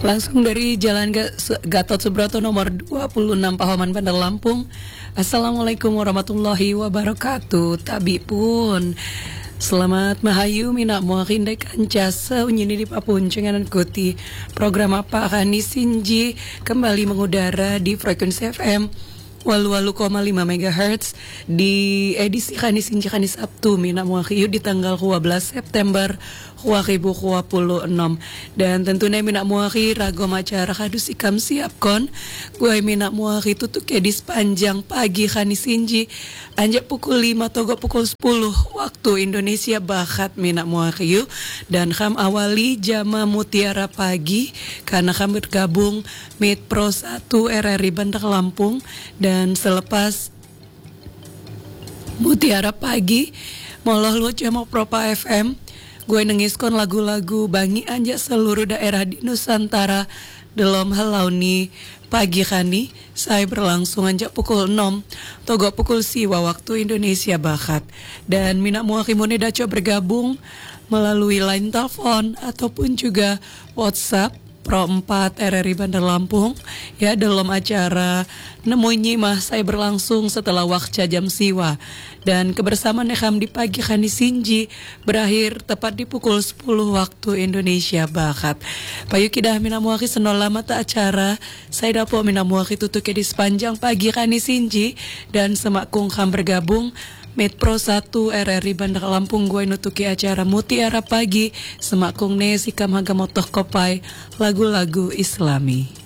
Langsung dari Jalan Gatot Subroto nomor 26 Pahoman Bandar Lampung. Assalamualaikum warahmatullahi wabarakatuh. Tabi pun selamat mahayu mina muakinda kanca saunyini di papuncengan kuti program apa Kani Sinji kembali mengudara di frekuensi FM 88,5 MHz di edisi Kani Sinji Kani Sabtu mina muakiyu di tanggal 12 September 2026. Dan tentunya mina muaki ragom acara kadus ikam siapkon gue mina muaki tutuk ya di sepanjang pagi Kani Sinji anjak pukul 5 togo pukul 10 waktu Indonesia Barat mina muaki dan kam awali jama mutiara pagi karena kam bergabung Meet Pro 1 RRI Bandar Lampung. Dan selepas mutiara pagi moloh lu jama Propa FM gue nengiskon lagu-lagu bangi anja seluruh daerah di Nusantara dalam halauni pagi kani saya berlangsung anjak pukul 6 togo pukul siwa waktu Indonesia Barat. Dan mina muakimune daco bergabung melalui line telepon ataupun juga WhatsApp Pro 4 RRI Bandar Lampung ya dalam acara Nemunyi mah saya berlangsung setelah waktu jam siwa. Dan kebersamaan nekam di pagi Kani Sinji berakhir tepat di pukul 10 waktu Indonesia Barat. Payu kidah mina muaki senol lama tak acara saya dapo mina muaki tutuke di sepanjang pagi Kani Sinji dan semakung kam bergabung Meet Pro 1 RRI Bandar Lampung gue nutuki acara mutiara pagi semakung ne sikam haga motoh kopai lagu-lagu Islami.